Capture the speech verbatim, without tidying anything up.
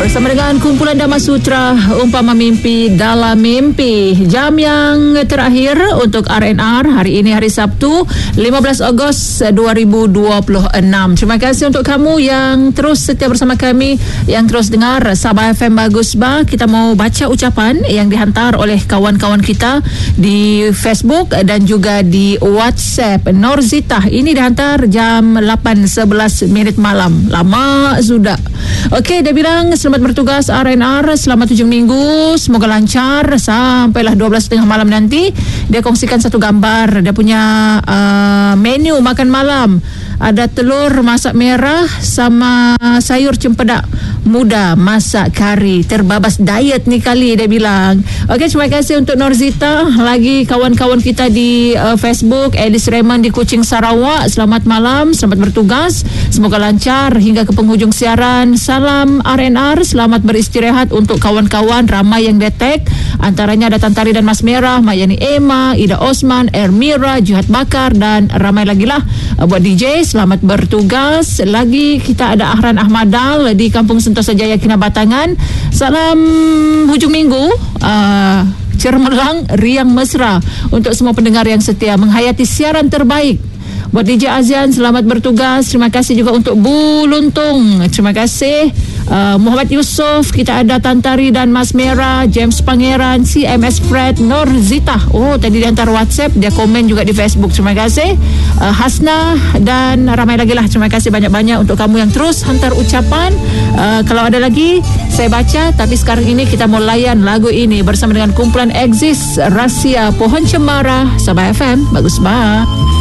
Bersama dengan kumpulan Dhamma Sutra Umpama Mimpi Dalam Mimpi. Jam yang terakhir untuk R N R hari ini, hari Sabtu lima belas Ogos dua ribu dua puluh enam. Terima kasih untuk kamu yang terus setia bersama kami, yang terus dengar Sabah F M Bagus Bah. Kita mau baca ucapan yang dihantar oleh kawan-kawan kita di Facebook dan juga di WhatsApp. Norzita, ini dihantar jam lapan sebelas minit malam. Lama sudah. Okey, dia bilang selamat bertugas R N R, selamat hujung minggu, semoga lancar sampailah dua belas tiga puluh malam nanti. Dia kongsikan satu gambar, dia punya uh, menu makan malam. Ada telur masak merah sama sayur cempedak muda masak kari. Terbabas diet ni kali, dia bilang. Okey, terima kasih untuk Norzita. Lagi kawan-kawan kita di uh, Facebook, Alice Raymond di Kuching, Sarawak. Selamat malam, selamat bertugas, semoga lancar hingga ke penghujung siaran. Salam R N R, selamat beristirahat untuk kawan-kawan ramai yang detek. Antaranya ada Tantari dan Mas Merah, Mayani Emma, Ida Osman, Ermira, Jihad Bakar dan ramai lagi lah. Uh, buat D J, selamat bertugas. Lagi kita ada Ahran Ahmadal di Kampung Sentosa Jaya, Kinabatangan. Salam hujung minggu, uh, cermelang riang mesra untuk semua pendengar yang setia menghayati siaran terbaik. Buat D J Azian, selamat bertugas. Terima kasih juga untuk Bu Luntung. Terima kasih uh, Muhammad Yusof. Kita ada Tantari dan Mas Merah, James Pangeran, C M S Fred, Norzita. Oh, tadi di antar WhatsApp, dia komen juga di Facebook. Terima kasih uh, Hasna dan ramai lagi lah. Terima kasih banyak-banyak untuk kamu yang terus hantar ucapan. uh, Kalau ada lagi saya baca, tapi sekarang ini kita mau layan lagu ini bersama dengan kumpulan Exist, Rahsia Pohon Cemara, Sabah F M Bagus Bah.